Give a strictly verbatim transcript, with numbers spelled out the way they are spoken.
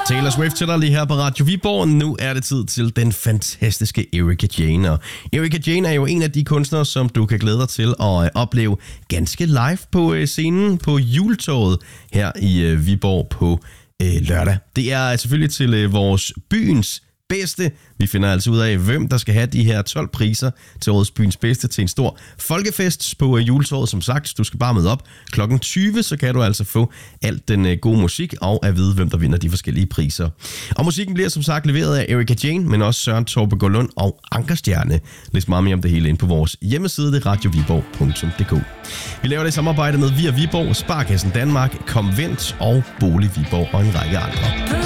Taylor Swift til dig lige her på Radio Viborg. Nu er det tid til den fantastiske Erika Jane. Og Erika Jane er jo en af de kunstnere, som du kan glæde dig til at opleve ganske live på scenen på Juletåret her i Viborg på lørdag. Det er selvfølgelig til vores byens bedste. Vi finder altså ud af, hvem der skal have de her tolv priser til årets byens bedste til en stor folkefest på Juletåret. Som sagt, du skal bare møde op klokken tyve, så kan du altså få alt den gode musik og at vide, hvem der vinder de forskellige priser. Og musikken bliver som sagt leveret af Erika Jane, men også Søren Torpe Gårdlund og Ankerstjerne. Læs meget mere om det hele ind på vores hjemmeside, det er radio viborg punktum d k. Vi laver det i samarbejde med Via Viborg, Sparkassen Danmark, Komvent og Bolig Viborg og en række andre.